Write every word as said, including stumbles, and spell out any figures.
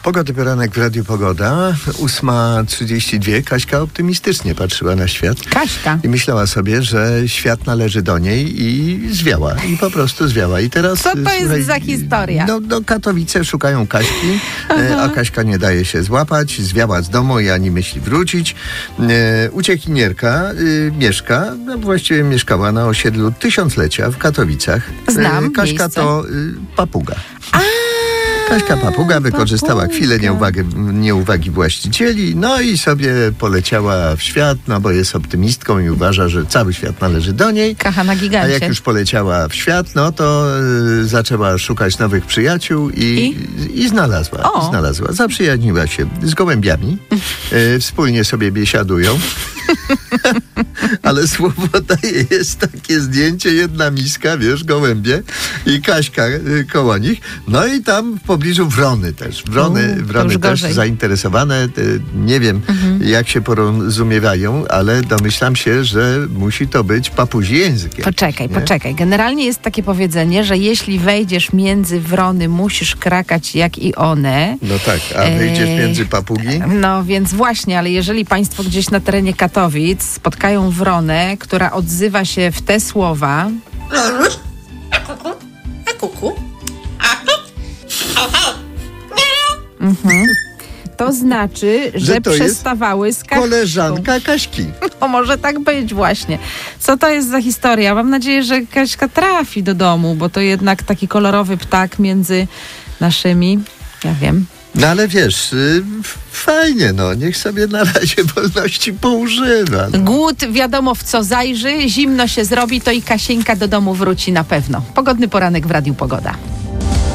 Pogody poranek w Radiu Pogoda. ósma trzydzieści dwa. Kaśka optymistycznie patrzyła na świat. Kaśka. I myślała sobie, że świat należy do niej i zwiała. I po prostu zwiała. I teraz... Co to jest słuchaj, za historia? No, no Katowice szukają Kaśki, e, a Kaśka nie daje się złapać. Zwiała z domu i ani myśli wrócić. E, uciekinierka e, mieszka, no właściwie mieszkała na osiedlu Tysiąclecia w Katowicach. Znam E, Kaśka miejsce. to e, papuga. A, Kaśka papuga wykorzystała papuga. chwilę nieuwagi, nieuwagi właścicieli, no i sobie poleciała w świat, no bo jest optymistką i uważa, że cały świat należy do niej. kacha na A gigancie. jak już poleciała w świat, no to y, zaczęła szukać nowych przyjaciół i, i? i znalazła. O. znalazła. Zaprzyjaźniła się z gołębiami. Y, wspólnie sobie biesiadują. Ale słowo daje, jest takie zdjęcie, jedna miska, wiesz, gołębie i Kaśka y, koło nich. No i tam w pobliżu wrony też. Wrony, U, wrony już też gorzej. zainteresowane. Y, nie wiem, Mhm. jak się porozumiewają, ale domyślam się, że musi to być papuzi język. jakiś, Poczekaj, nie? poczekaj. Generalnie jest takie powiedzenie, że jeśli wejdziesz między wrony, musisz krakać jak i one. No tak, a wyjdziesz Eee, między papugi? No więc właśnie, ale jeżeli państwo gdzieś na terenie Katowic spotkają wronę, która odzywa się w te słowa, Loruś, a kuku, a kuku, a tu, to znaczy, że, Że to jest przestawały z Kaśką. Koleżanka Kaśki. No może tak być właśnie. Co to jest za historia? Mam nadzieję, że Kaśka trafi do domu, bo to jednak taki kolorowy ptak między naszymi, ja wiem. No ale wiesz, y, fajnie, no, niech sobie na razie wolności poużywa. No. Głód wiadomo w co zajrzy, zimno się zrobi, to i Kasieńka do domu wróci na pewno. Pogodny poranek w Radiu Pogoda.